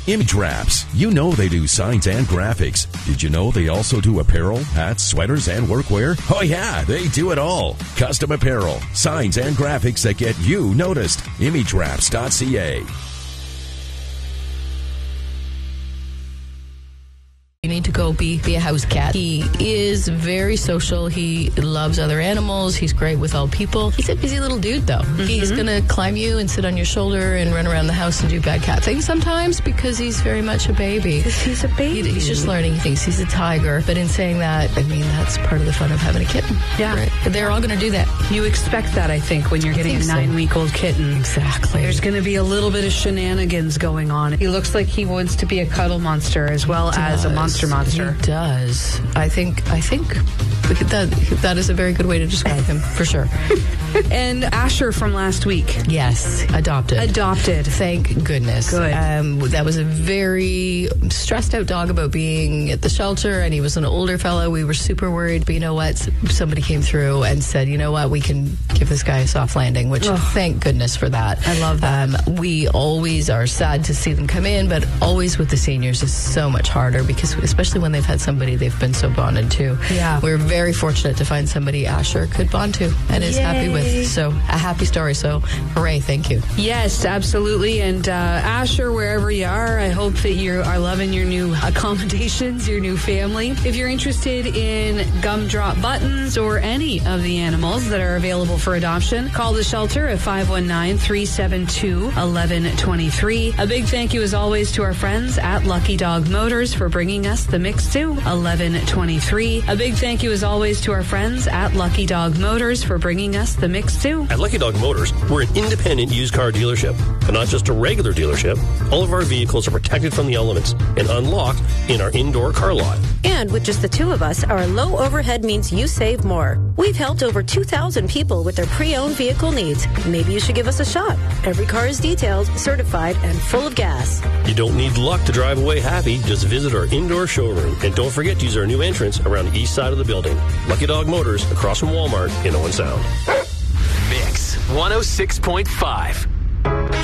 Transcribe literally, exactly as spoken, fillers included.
Image Wraps. You know they do signs and graphics. Did you know they also do apparel, hats, sweaters, and workwear? Oh yeah, they do it all. Custom apparel, signs, and graphics that get you noticed. image wraps dot c a. You need to go be, be a house cat. He is very social. He loves other animals. He's great with all people. He's a busy little dude, though. Mm-hmm. He's going to climb you and sit on your shoulder and run around the house and do bad cat things sometimes because he's very much a baby. Because he's a baby. He, he's just learning. He thinks he's a tiger. But in saying that, I mean, that's part of the fun of having a kitten. Yeah. Right? They're all going to do that. You expect that, I think, when you're getting a so. nine-week-old kitten. Exactly. There's going to be a little bit of shenanigans going on. He looks like he wants to be a cuddle monster as well as a monster monster. He does. I think, I think that that is a very good way to describe him, for sure. And Asher from last week. Yes, adopted. Adopted. Thank goodness. Good. Um, that was a very stressed out dog about being at the shelter, and he was an older fellow. We were super worried, but you know what? Somebody came through and said, you know what? We can give this guy a soft landing, which oh, thank goodness for that. I love that. Um, we always are sad to see them come in, but always with the seniors is so much harder because especially when they've had somebody they've been so bonded to. Yeah. We're very fortunate to find somebody Asher could bond to and is Yay. happy with. So a happy story. So hooray. Thank you. Yes, absolutely. And uh, Asher, wherever you are, I hope that you are loving your new accommodations, your new family. If you're interested in gumdrop buttons or any of the animals that are available for adoption, call the shelter at five one nine, three seven two, one one two three. A big thank you as always to our friends at Lucky Dog Motors for bringing us the Mix two eleven twenty-three. A big thank you as always to our friends at Lucky Dog Motors for bringing us the Mix two. At Lucky Dog Motors, we're an independent used car dealership, but not just a regular dealership. All of our vehicles are protected from the elements and unlocked in our indoor car lot. And with just the two of us, our low overhead means you save more. We've helped over two thousand people with their pre-owned vehicle needs. Maybe you should give us a shot. Every car is detailed, certified, and full of gas. You don't need luck to drive away happy. Just visit our indoor showroom. And don't forget to use our new entrance around the east side of the building. Lucky Dog Motors, across from Walmart in Owen Sound. Mix one oh six point five.